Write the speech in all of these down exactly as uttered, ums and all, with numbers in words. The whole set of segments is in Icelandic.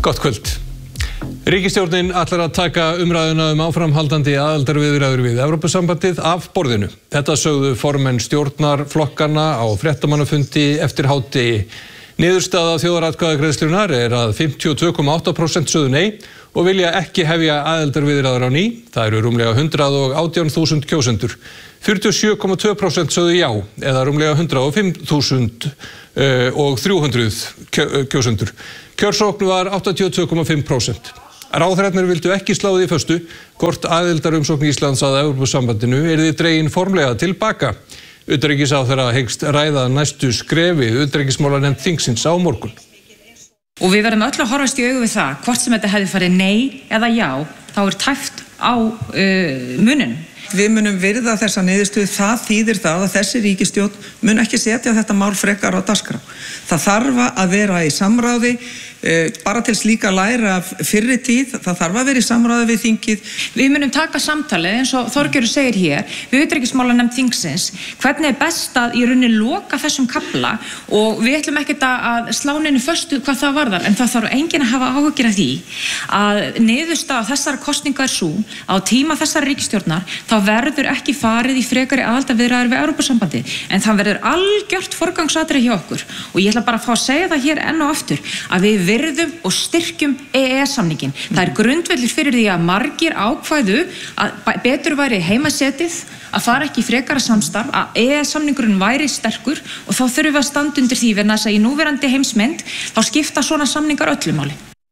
Gott kvöld. Ríkisstjórnin ætlar að taka umræðuna um áframhaldandi aðildarviðræður við Evrópusambandið af borðinu. Þetta sögðu formenn stjórnarflokkanna á fréttamannafundi eftir hádegi. Niðurstaða þjóðaratkvæðagreiðslunnar er að fimmtíu og tvö komma átta prósent sögðu nei og vilja ekki hefja aðildarviðræður á ný. Það eru rúmlega hundrað og átján þúsund kjósendur. fjörutíu og sjö komma tvö prósent sögðu já eða rúmlega hundrað og fimm þúsund og þrjú hundruð kjósendur. Kjörsókn var áttatíu og tvö komma fimm prósent. Ráðherrarnir vildu ekki slá því föstu hvort aðildarumsókn Íslands að Evrópusambandinu yrði dregin formlega tilbaka. Utanríkisráðherra hyggst ræða næstu skrefi utanríkismálanefnd þingsins á morgun. Og við verðum öll að horfast í augu við það, hvort sem þetta hefði farið nei eða já, þá er tæft á uh, muninn. Við munum virða þessa niðurstöðu, það þýðir það að þessi ríkisstjórn mun ekki setja þetta mál frekar á dagskrá. Það þarf að vera í samráði, bara til slíka læra af fyrri tíð, það þarf að vera í samráði við þingið. Við munum taka samtalið eins og Þorgerður segir hér, við utanríkismálanefnd þingsins, hvernig er best að í rauninni loka þessum kafla og við ætlum ekkert að slá neinu föstu hvað það varðar, en það þarf enginn að hafa áhyggjur af því að niðurstaða þessara kosninga er sú á tíma þessara ríkisstjórnar, þá verður ekki farið í frekari aðildarviðræður við Evrópusambandið, en það verður algjört forgangsatriði hjá okkur og ég ætla bara að fá að segja það hér enn og aftur að við virðum og styrkjum E E S-samningin. Það er grundvöllur fyrir því að margir ákvæðu að betur væri heimasetið, að fara ekki í frekara samstarf, að E E S-samningurinn væri sterkur og þá þurfum við að standa undir því vegna þess að í núverandi heimsmynd þá skipta svona samningar öllu máli.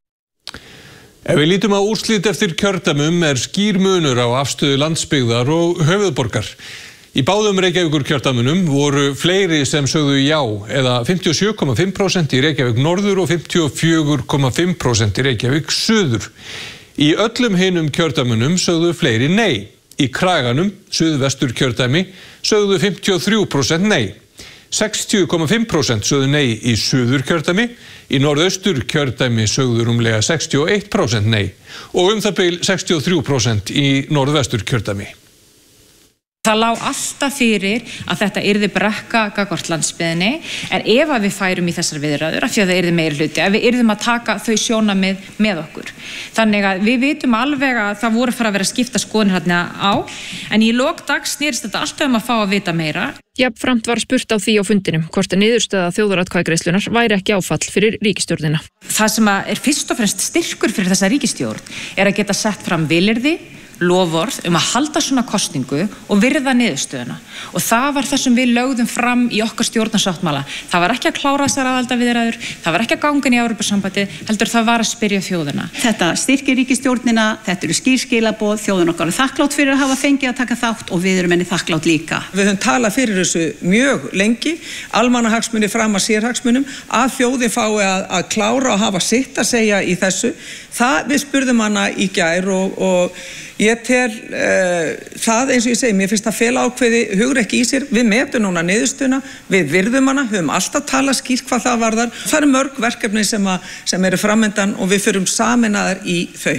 Ef við lítum á úrslit eftir kjördæmum er skýr munur á afstöðu landsbyggðar og höfuðborgar. Í báðum Reykjavíkur kjördæmunum voru fleiri sem sögðu já eða fimmtíu og sjö komma fimm prósent í Reykjavík norður og fimmtíu og fjögur komma fimm prósent í Reykjavík suður. Í öllum hinum kjördæmunum sögðu fleiri nei. Í Kraganum, suðvestur kjördæmi, sögðu fimmtíu og þrjú prósent nei. sextíu komma fimm prósent sögðu nei í suður kjördæmi, í norðaustur kjördæmi sögðu rúmlega sextíu og eitt prósent nei og um það bil sextíu og þrjú prósent í norðvestur kjördæmi. Það lá alltaf fyrir að þetta yrði brekka gagnvart landsbyggðinni, en ef að við færum í þessar viðræður, af því að það yrði meiri hluti, ef við yrðum að taka þau sjónarmið með okkur. Þannig að við vitum alveg að það voru fara að vera að skipta skoðanir hérna á, en í lok dags snýrist þetta alltaf um að fá að vita meira. Jafnframt var spurt á því á fundinum hvort niðurstaða þjóðaratkvæðagreiðslunnar væri ekki áfall fyrir ríkisstjórnina. Það sem er fyrst og fremst styrkur fyrir þessa ríkisstjórn er að geta sett fram vilyrði, loforð um að halda svona kosningu og virða niðurstöðuna og það var það sem við lögðum fram í okkar stjórnarsáttmála. Það var ekki að klára þessar aðildarviðræður, það var ekki að ganga inn í Evrópusambandið, heldur það var að spyrja þjóðina. Þetta styrkir ríkisstjórnina, þetta eru skýr skilaboð, þjóðin okkar er þakklátt fyrir að hafa fengið að taka þátt og við erum henni þakklátt líka. Við höfum talað fyrir þessu mjög lengi, almannahagsmuni fram að sérhagsmunum, að þjóðin fái að, að klára og hafa sitt að segja í þessu. Það við spurðum hana í gær og, og ég tel uh, það eins og ég segi, mér finnst það fel ákveði hugrekki í sér, við metum núna niðurstuna, við virðum hana, höfum alltaf talað skýrt hvað það varðar. Það eru mörg verkefni sem, að, sem eru framöndan og við förum sameinaðar í þau.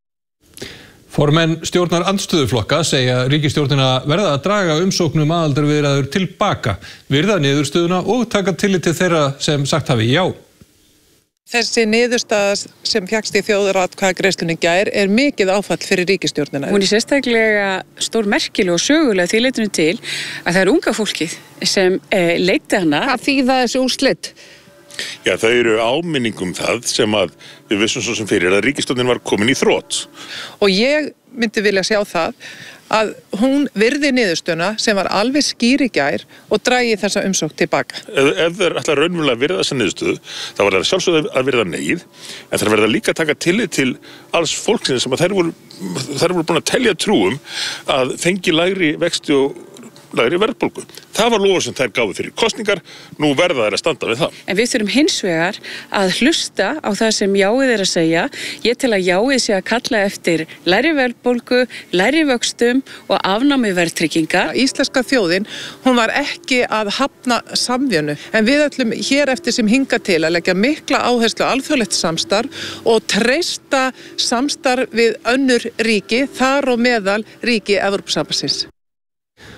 Formenn stjórnar andstöðuflokka segja ríkisstjórnina verða að draga umsóknum aðildarviðræður tilbaka, virða niðurstöðuna og taka tillit til þeirra sem sagt hafi já. Þessi niðurstaða sem fékkst í þjóðaratkvæðagreiðslunni í gær er mikið áfall fyrir ríkisstjórnina. Hún er sérstaklega stór merkileg og sögulega því leytinu til að það er unga fólkið sem eh, leiti hana. Hvað þýða þessi úrslit? Já, þau eru áminningum það sem að við vissum svo sem fyrir að ríkisstjórnin var komin í þrot. Og ég myndi vilja sjá það að hún virði niðurstöðuna sem var alveg skýr í gær og dragi þessa umsókn tilbaka. Ef, ef þeir ætla raunverulega að virða þessa niðurstöðu, þá var það sjálfsögðu að virða neið, en þeir verða líka að taka tillit til alls fólksins sem að þær voru, þær voru búin að telja trúum að fengi lægri vexti og lægri verðbólgu. Það var loforð sem þær gáfu fyrir kosningar, nú verða þær að standa við það. En við þurfum hins vegar að hlusta á það sem jáið er að segja. Ég tel að jáið sé að kalla eftir lægri verðbólgu, lægri vöxtum og afnámi verðtrygginga. Íslenska þjóðin, hún var ekki að hafna samvinnu, en við ætlum hér eftir sem hinga til að leggja mikla áherslu á alþjóðlegt samstarf og treysta samstarf við önnur ríki, þar og meðal ríki Evrópusambandsins.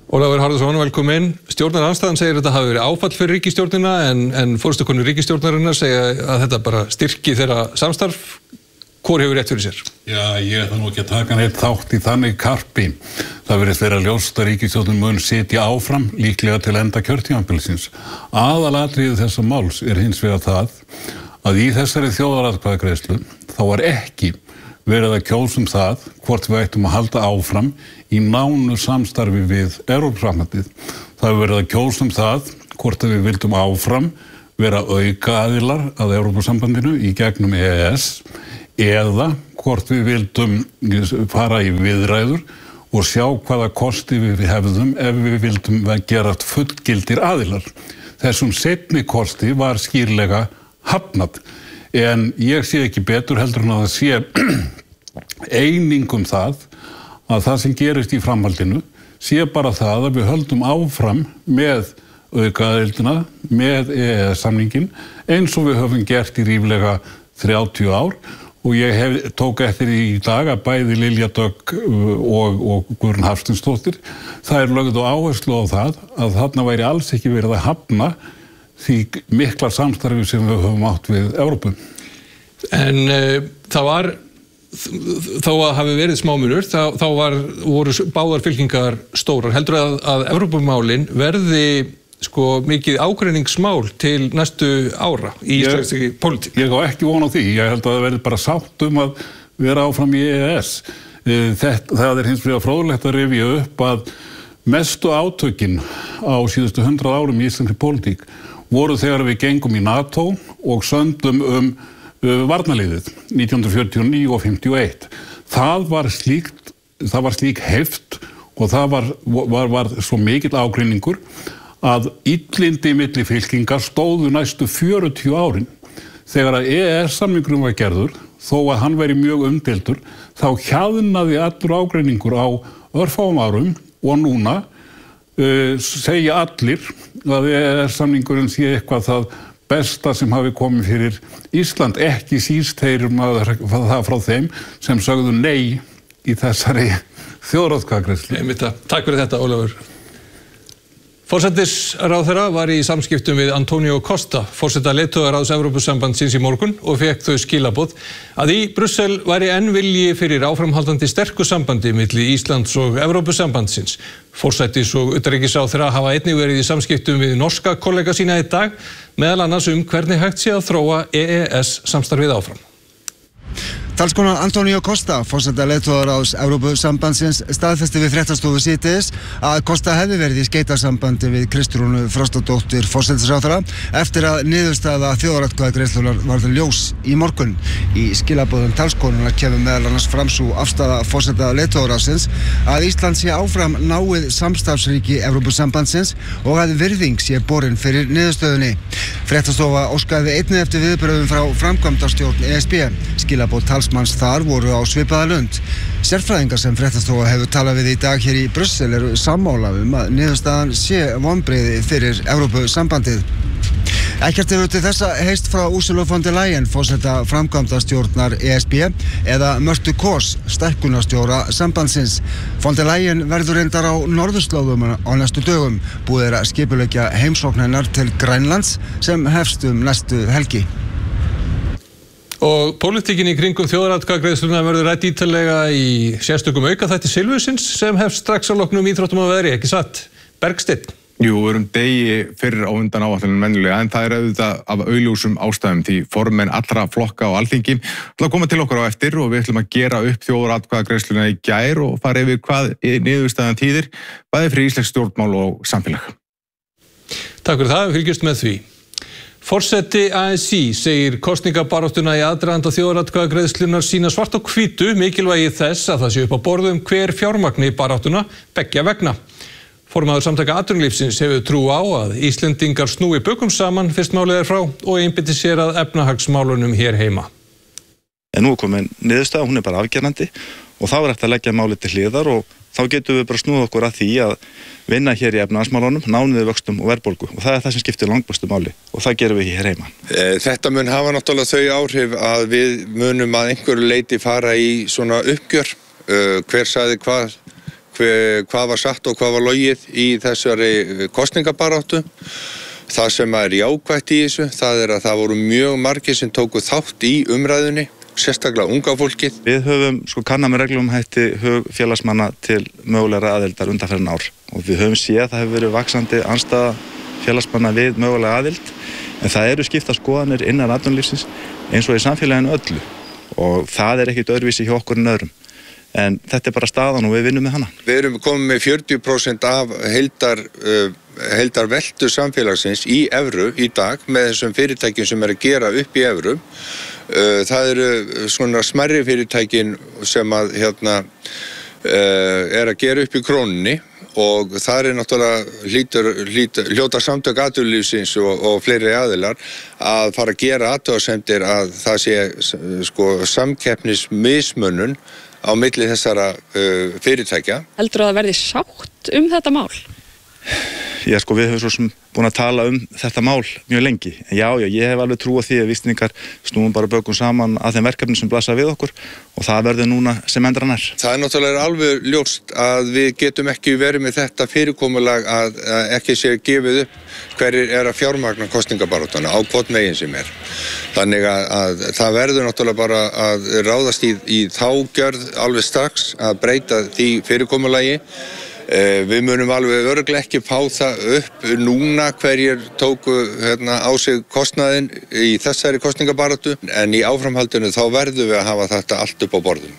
Ólafur Harðarson, velkomin. Stjórnarandstaðan segir að þetta hafi verið áfall fyrir ríkisstjórnina en, en forystukonur ríkisstjórnarinnar segja að þetta bara styrki þeirra samstarf. Hvor hefur rétt fyrir sér? Já, ég ætla nú ekki að taka neitt þátt í þannig karpi. Það virðist vera ljóst að ríkisstjórnin mun sitja áfram líklega til enda kjörtímabilsins. Aðalatriðið þessa máls er hins vegar það að í þessari þjóðaratkvæðagreiðslu þá var ekki verið að kjósa um það hvort við ættum að halda áfram í nánu samstarfi við Evrópusambandið. Það hefur verið að kjósa um það hvort við vildum áfram vera auka aðilar að Evrópusambandinu í gegnum E E S eða hvort við vildum fara í viðræður og sjá hvaða kosti við hefðum ef við vildum gerast fullgildir aðilar. Þessum seinni kosti var skýrlega hafnað. En ég sé ekki betur heldur en að það sé eining um það að það sem gerist í framhaldinu sé bara það að við höldum áfram með aukaaðildina, með E E S-samningin eins og við höfum gert í ríflega þrjátíu ár og ég hef, tók eftir í dag að bæði Lilja Dögg og, og Guðrún Hafsteinsdóttir það er lögð og áherslu á það að þarna væri alls ekki verið að hafna því mikla samstarfi sem við höfum átt við Evrópu. En uh, það var, þá að hafi verið smámunur, þá, þá var, voru báðar fylkingar stórar. Heldur að, að Evrópumálin verði sko mikið ágreiningsmál til næstu ára í íslenskri pólitík? Ég á ekki von á því. Ég held að það verði bara sátt um að vera áfram í E E S. Þetta, það er hins vegar fróðlegt að rifja upp að mestu átökin á síðustu hundrað árum í íslenskri pólitík voru þegar við gengum í NATO og söndum um uh, varnarliðið nítján hundruð fjörutíu og níu og fimmtíu og eitt. Það var slíkt, það var slík heft og það var, var, var svo mikill ágreiningur að illindi milli fylkingar stóðu næstu fjörutíu árin. Þegar að E E S-samningurinn var gerður, þó að hann væri mjög umdeildur, þá hjaðnaði allur ágreiningur á örfáum árum og núna Uh, segja allir að E E S-samningurinn sé eitthvað það besta sem hafi komið fyrir Ísland, ekki síst heyrum að það frá þeim sem sögðu nei í þessari þjóðaratkvæðagreiðslu. Takk fyrir þetta, Ólafur. Forsætisráðherra var í samskiptum við Antonio Costa, forseta leiðtogaráðs Evrópusambandsins í morgun og fékk þau skilaboð að í Brussel væri enn vilji fyrir áframhaldandi sterku sambandi milli Íslands og Evrópusambandsins. Forsætis- og utanríkisráðherra hafa einnig verið í samskiptum við norska kollega sína í dag, meðal annars um hvernig hægt sé að þróa E E S samstarfið áfram. Talskona Antonio Costa, forseta leiðtogaráðs Evrópusambandsins, staðfesti við fréttastofu síðdegis að Costa hefði verið í skeytasambandi við Kristrúnu Frostadóttur forsætisráðherra eftir að niðurstaða þjóðaratkvæðagreiðslunnar varð ljós í morgun. Í skilaboðum talskonunnar kemur meðal annars fram sú afstaða forseta leiðtogaráðsins að Ísland sé áfram náið samstarfsríki Evrópusambandsins og að virðing sé borin fyrir niðurstöðunni. Fréttastofa óskaði einnig eftir viðbrögðum frá framkvæmdastjórn E S B. Skilaboð talsmanns þar voru á svipaða lund. Sérfræðingar sem fréttastofa hefur talað við í dag hér í Brussel eru sammála um að niðurstaðan sé vonbrigði fyrir Evrópusambandið. Ekkert hefur til þessa heyrst frá Ursula von der Leyen, forseta framkvæmdastjórnar E S B, eða Mörtu Kors, stækkunarstjóra sambandsins. Von der Leyen verður reyndar á norðurslóðum á næstu dögum, búið er að skipuleggja heimsókn hennar til Grænlands sem hefst um næstu helgi. Og pólitíkin í kringum þjóðaratkvæðagreiðsluna verður rædd ítarlega í sérstökum aukaþætti Silfusins sem hefst strax á loknum íþróttum að veðri, ekki satt? Bergsteinn. Jú, við erum degi fyrir á undan áætlunum venjulega, en það er auðvitað af augljósum ástæðum því formenn allra flokka á Alþingi ætla að koma til okkur á eftir og við ætlum að gera upp þjóðaratkvæðagreiðsluna í gær og fara yfir hvað niðurstaðan þýðir, bæði fyrir íslensk stjórnmál og samfélag. Takk fyrir það, við fylgjumst með því. Forseti A S í segir kosningabaráttuna í aðdraganda þjóðaratkvæðagreiðslunnar sína svart á hvítu mikilvægi þess að það sé upp á borðum hver fjármagni baráttuna beggja vegna. Formaður samtaka atvinnulífsins hefur trú á að Íslendingar snúi bökum saman fyrst málið er frá og einbeiti sér að efnahagsmálunum hér heima. En nú er komin niðurstaða, hún er bara afgerandi og þá er hægt að leggja málið til hliðar og þá getum við bara snúið okkur að því að vinna hér í efnahagsmálunum, ná niður vöxtum og verðbólgu og það er það sem skiptir langmestu máli og það gerum við hér heima. Þetta mun hafa náttúrulega þau áhrif að við munum að einhverju leyti fara í svona uppgjör, hver sagði hvað hver, hvað var satt og hvað var logið í þessari kosningabaráttu. Það sem er jákvætt í þessu, það er að það voru mjög margir sem tóku þátt í umræðunni, sérstaklega unga fólkið. Við höfum sko kannað með reglum hætti hug félagsmanna til mögulegra aðildar undanfarin ár og við höfum séð að það hefur verið vaxandi andstaða félagsmanna við mögulega aðild, en það eru skipta skoðanir innan atvinnulífsins eins og í samfélaginu öllu og það er ekkit öðruvísi hjá okkur en öðrum. En þetta er bara staðan og við vinnum með hana. Við erum komið með fjörutíu prósent af heildar, uh, heildar veltu samfélagsins í evru í dag með þessum fyrirtækjum sem er að gera upp í evru. Uh, það eru svona smærri fyrirtækin sem að, hérna, uh, er að gera upp í krónunni og það er náttúrulega hlýtur, hlýtur, hljóta samtök atvinnulífsins og, og fleiri aðilar að fara að gera athugasemdir að það sé sko, samkeppnismismunun á milli þessara uh, fyrirtækja. Heldur að það verði sátt um þetta mál? Já, sko, við höfum svo sem búin að tala um þetta mál mjög lengi. En já, já, ég hef alveg trú á því að Íslendingar snúum bara bökum saman að þeim verkefnum sem blasa við okkur og það verður núna sem endran er. Það er náttúrulega alveg ljóst að við getum ekki verið með þetta fyrirkomulag að, að ekki sé gefið upp hverjir er að fjármagna kosningabaráttuna á hvort megin sem er. Þannig að, að það verður náttúrulega bara að ráðast í, í þá gjörð alveg strax að breyta því fyrirkomulagi. Eh, við munum alveg örugglega ekki fá það upp núna hverjir tóku hérna, á sig kostnaðinn í þessari kosningabaráttu en í áframhaldinu þá verðum við að hafa þetta allt upp á borðum.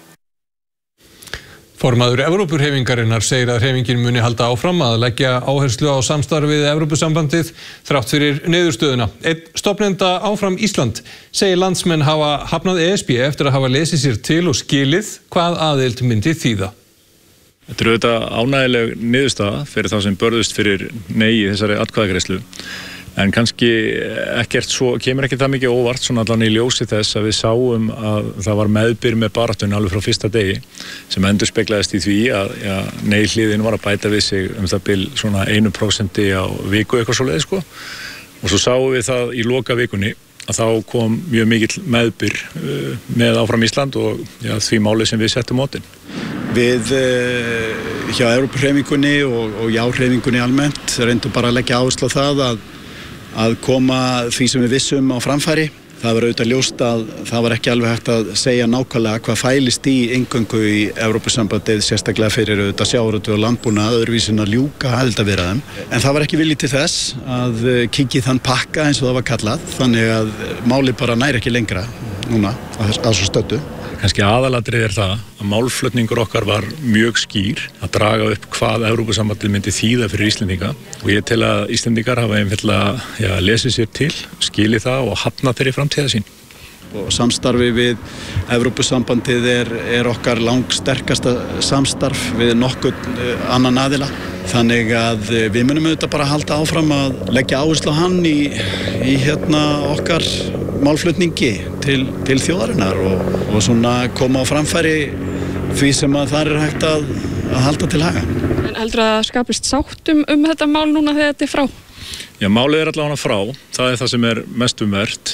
Formaður Evrópuhreyfingarinnar segir að hreyfingin muni halda áfram að leggja áherslu á samstarfið Evrópusambandið þrátt fyrir niðurstöðuna. Einn stofnenda Áfram Ísland segir landsmenn hafa hafnað E S B eftir að hafa lesið sér til og skilið hvað aðild myndi þýða. Þetta er auðvitað ánægileg niðurstaða fyrir þá sem börðust fyrir nei í þessari atkvæðagreiðslu en kannski ekkert svo, kemur ekki það mikið óvart svona allan í ljósi þess að við sáum að það var meðbyr með baráttunni alveg frá fyrsta degi sem endurspeglaðist í því að ja, nei hliðin var að bæta við sig um það bil svona einu prósenti á viku eitthvað svoleiðis sko og svo sáum við það í loka vikunni að þá kom mjög mikill meðbyr uh, með Áfram Ísland og ja, því máli sem við settum mótin. Við uh, hjá Evrópuhreyfingunni og, og já-hreyfingunni almennt reyndum bara að leggja áherslu á það að, að koma því sem við vissum á framfæri. Það var auðvitað ljóst að það var ekki alveg hægt að segja nákvæmlega hvað fælist í inngöngu í Evrópusambandið sérstaklega fyrir auðvitað sjávarútveg og landbúnað öðruvísin að ljúka aðildarviðræðum. En það var ekki vilji til þess að kíkja þann pakka eins og það var kallað þannig að máli bara næri ekki lengra núna að svo stöddu. Kannski aðalatrið er það að málflutningur okkar var mjög skýr að draga upp hvað Evrópusambandið myndi þýða fyrir Íslendinga og ég tel að Íslendingar hafa einfaldlega ja, lesið sér til, skilið það og hafnað þeirri framtíða sín. Og samstarfi við Evrópusambandið er, er okkar langsterkasta samstarf við nokkur annan aðila. Þannig að við munum auðvitað bara halda áfram að leggja áherslu á hann í, í hérna okkar málflutningi til, til þjóðarinnar og, og svona koma á framfæri því sem að það er hægt að, að halda til haga. En heldur að það skapist sátt um, um þetta mál núna þegar þetta er frá? Já, málið er allavega frá. Það er það sem er mest umvert.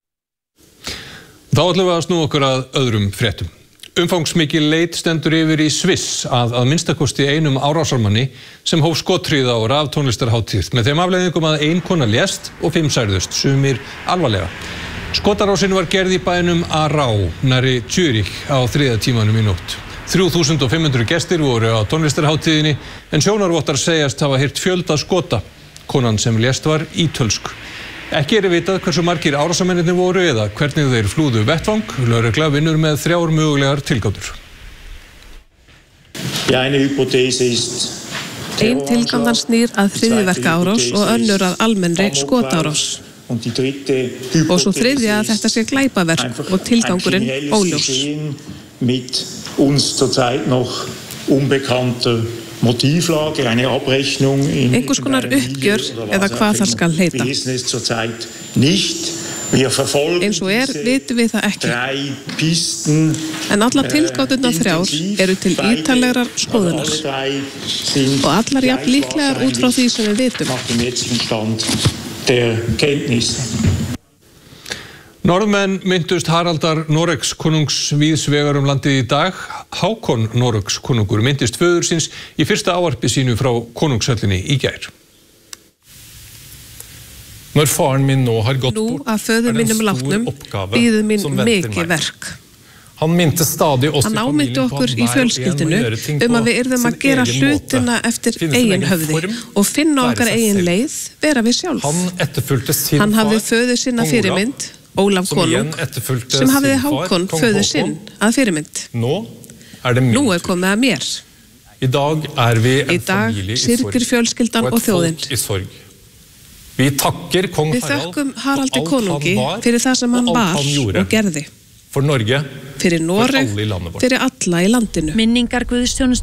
Þá ætlum við að snúa okkur að öðrum fréttum. Umfangsmikil leit stendur yfir í Sviss að að minnstakosti einum árásarmanni sem hóf skothríð á raftónlistarhátíð með þeim afleiðingum að ein kona lést og fimm særðust, sumir alvarlega. Skotarásin var gerð í bænum Ará, nærri Zürich á þriðja tímanum í nótt. þrjú þúsund fimm hundruð gestir voru á tónlistarhátíðinni en sjónarvottar segjast hafa heyrt fjölda skota. Konan sem lést var ítölsk. Ekki er vitað hversu margir árásarmennirnir voru eða hvernig þeir flúðu vettvang. Lögregla vinnur með þrjár mögulegar tilgátur. Ein tilgátan snýr að hryðjuverkaárás og önnur að almennri skotárás. Og svo þriðja að þetta sé glæpaverk og tilgangurinn óljós. Einhvers konar uppgjör eða hvað það skal heita. Eins og er vitum við það ekki. En allar tilgáturnar þrjár eru til ítarlegrar skoðunar. Og allar jafn líklegar út frá því sem við vitum. Norðmenn myndust Haraldar Noregs konungs víðs vegar um landið í dag. Hákon Noregs konungur myndist föður síns í fyrsta ávarpi sínu frá konungshöllinni í gær. Når faren min nå har gått Nú bort, að föður mínum látnum býður mín mikið verk. Hann myndi stadig oss Hann i áminnti familien på okkur at í hver og en fjölskyldinu må gjøre ting um på að við yrðum að sin gera egen hlutina måte, eftir finne sin eigin egen höfði form, og finna være okkar seg eigin selv. leið, vera við sjálf. Han etterfulgte sin Hann hafði far, föður sinna kong fyrirmynd, Ólaf som igjen konung, etterfulgte sem hafði sin far, Hákon kong föður Håkon. sinn að fyrirmynd. Nå er det min Nú tur. er komið að mér. I dag er vi en Í dag familie i syrgir sorg fjölskyldan og og et þjóðin. folk i sorg. Vi takker kong Við Harald þökkum Haraldi for alt konungi han var fyrir það sem hann og alt var han gjorde. og gerði. For Norge, Fyrir for Noreg, alle i landet vårt. fyrir alla í landinu. Minningar Guðstjónustu